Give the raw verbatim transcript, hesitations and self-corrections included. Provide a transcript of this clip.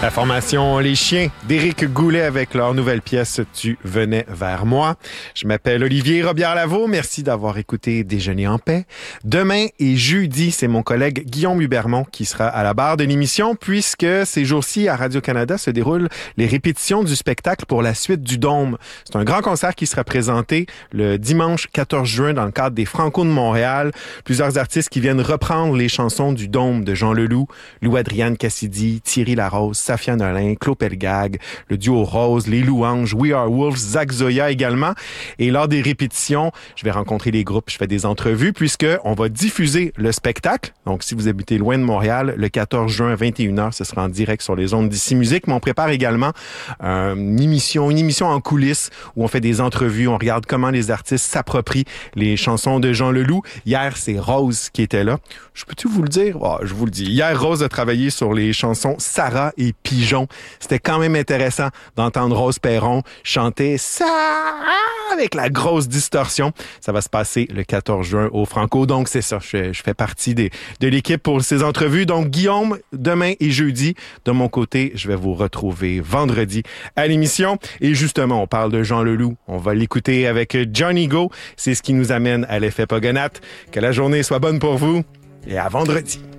La formation Les Chiens d'Éric Goulet avec leur nouvelle pièce « Tu venais vers moi ». Je m'appelle Olivier Robillard-Lavaux. Merci d'avoir écouté Déjeuner en paix. Demain et jeudi, c'est mon collègue Guillaume Hubermont qui sera à la barre de l'émission puisque ces jours-ci, à Radio-Canada, se déroulent les répétitions du spectacle pour la suite du Dôme. C'est un grand concert qui sera présenté le dimanche quatorze juin dans le cadre des Franco de Montréal. Plusieurs artistes qui viennent reprendre les chansons du Dôme de Jean Leloup, Lou-Adrienne Cassidy, Thierry Larose, Safia Nolin, Claude Pelgag, le duo Rose, les Louanges, We Are Wolves, Zach Zoya également. Et lors des répétitions, je vais rencontrer les groupes, je fais des entrevues puisque on va diffuser le spectacle. Donc, si vous habitez loin de Montréal, le quatorze juin à vingt et une heures, ce sera en direct sur les ondes d'Ici Musique. Mais on prépare également euh, une émission, une émission en coulisses où on fait des entrevues, on regarde comment les artistes s'approprient les chansons de Jean Leloup. Hier, c'est Rose qui était là. Je peux-tu vous le dire? Oh, je vous le dis. Hier, Rose a travaillé sur les chansons Sarah et Pigeon. C'était quand même intéressant d'entendre Rose Perron chanter Sarah avec la grosse distorsion. Ça va se passer le quatorze juin au Franco. Donc, c'est ça. Je, je fais partie des, de l'équipe pour ces entrevues. Donc, Guillaume, demain et jeudi. De mon côté, je vais vous retrouver vendredi à l'émission. Et justement, on parle de Jean Leloup. On va l'écouter avec Johnny Go. C'est ce qui nous amène à l'effet Pogonat. Que la journée soit bonne pour vous et à vendredi.